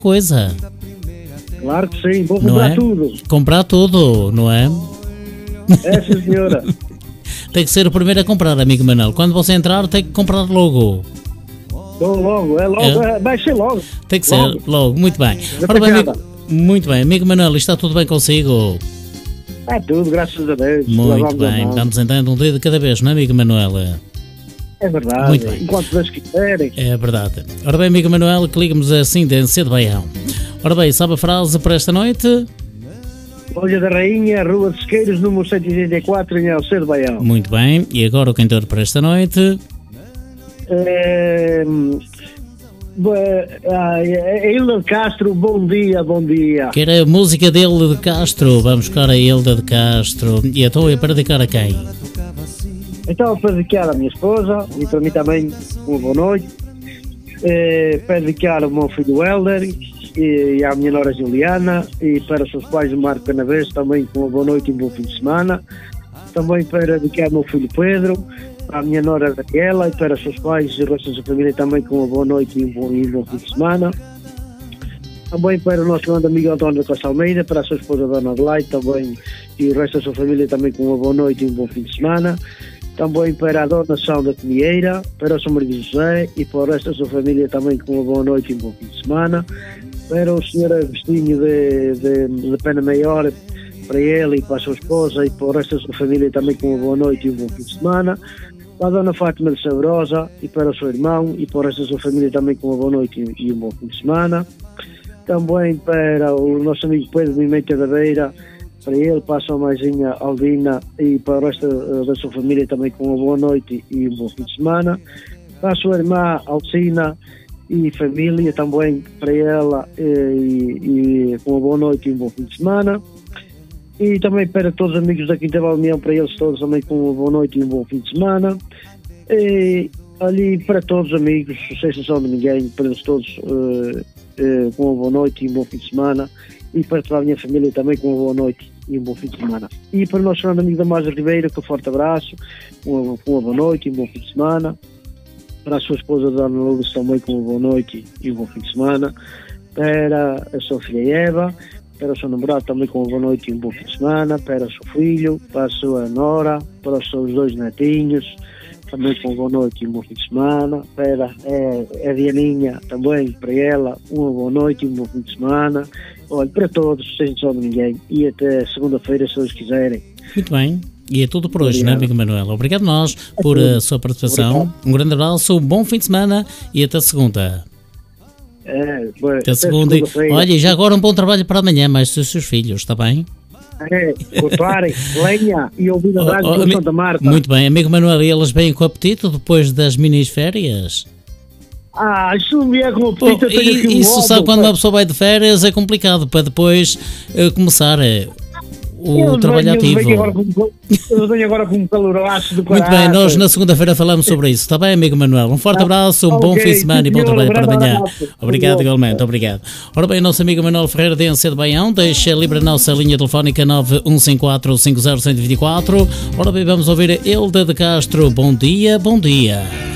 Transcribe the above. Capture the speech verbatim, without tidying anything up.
coisa. Claro que sim, vou Não comprar é? tudo. Comprar tudo, não é? É, sim, senhora. Tem que ser o primeiro a comprar, amigo Manuel. Quando você entrar, tem que comprar logo. Vou logo, é logo, é. vai ser logo. Tem que ser Logo. logo, muito bem. Da Ora bem, pegada. amigo, muito bem, amigo Manuel, está tudo bem consigo? É tudo, graças a Deus. Muito Lavamos a bem, mão. vamos então um dia de cada vez, não é, amigo Manuel? É verdade, Muito bem. enquanto Deus quiserem. É verdade. Ora bem, amigo Manuel, que liga-nos assim de cedo Baião. Ora bem, sabe a frase para esta noite? Olha da Rainha, Rua de Sequeiros, número cento e oitenta e quatro, em Alcedo Baião. Muito bem, e agora o cantor para esta noite? É, é Hilda de Castro, bom dia, bom dia. Que era a música dele de Castro. Vamos buscar a Hilda de Castro. E então é para dedicar a quem? Então, para dedicar à minha esposa e para mim também uma boa noite. É, para dedicar ao meu filho Helder e, e à minha nora Juliana e para os seus pais, o Marco Canavês, também com uma boa noite e um bom fim de semana. Também para dedicar ao meu filho Pedro, à minha nora Daniela e para os seus pais e o resto da sua família também com uma boa noite e um bom, e um bom fim de semana. Também para o nosso grande amigo António Costa Almeida, para a sua esposa Dona Adelaide também e o resto da sua família também com uma boa noite e um bom fim de semana. Também para a Dona Sandra Pinheira, para o seu marido José e para o resto da sua família também com uma boa noite e um bom fim de semana. Para o senhor Agostinho de, de, de Pena Maior, para ele e para a sua esposa e para o resto da sua família também com uma boa noite e um bom fim de semana. Para a Dona Fátima de Sabrosa e para o seu irmão e para o resto da sua família também com uma boa noite e, e um bom fim de semana. Também para o nosso amigo Pedro Mimenta da Beira, para ele, para a sua mãezinha Aldina e para o resto uh, da sua família também com uma boa noite e um bom fim de semana. Para a sua irmã Alcina e família também para ela e, e com uma boa noite e um bom fim de semana. E também para todos os amigos da Quinta Balmeão, para eles todos também com uma boa noite e um bom fim de semana. E ali para todos os amigos, sem exceção de ninguém, para eles todos uh, uh, com uma boa noite e um bom fim de semana. E para toda a minha família também com uma boa noite e um bom fim de semana. E para o nosso grande amigo Damásio Ribeiro, com um forte abraço, com uma boa noite e um bom fim de semana. Para a sua esposa Dona Lourdes também com uma boa noite e um bom fim de semana. Para a sua filha Eva, para o seu namorado também com uma boa noite e um bom fim de semana. Para o seu filho, para a sua nora, para os seus dois netinhos, também com uma boa noite e um bom fim de semana. Para é, a Dianinha também, para ela, uma boa noite e um bom fim de semana. Olha, para todos, sem só de ninguém. E até segunda-feira, se eles quiserem. Muito bem. E é tudo por hoje, não é, amigo Manuel? Obrigado nós por tudo. a sua participação. Obrigado. Um grande abraço, um bom fim de semana e até segunda. É, bom, Até segunda. Olha, e já agora um bom trabalho para amanhã, mais dos seus filhos, está bem? É, cortarem, lenha e ouvir a rádio Oh, oh, com ami- Santa Marta. Muito bem, amigo Manuel, e eles vêm com apetite depois das minis férias? Ah, isso não vier com o Oh, apetite, eu tenho aqui e, um isso ovo, sabe, quando pá. uma pessoa vai de férias é complicado para depois eh, começar eh, o Eles trabalho vêm- eles ativo. vêm agora com- Eles vêm agora com um caloraço do Muito bem, caraças. nós na segunda-feira falamos sobre isso, está bem, amigo Manuel? Um forte Tá. abraço, um bom Ok, fim de semana e bom senhor, trabalho um para grande amanhã. abraço. Obrigado, Tudo bom. igualmente, obrigado. Ora bem, nosso amigo Manuel Ferreira de Ancedo Baião, deixa livre a nossa linha telefónica nove um cinco quatro cinco zero um zero dois quatro. Ora bem, vamos ouvir a Hilda de Castro. Bom dia, bom dia.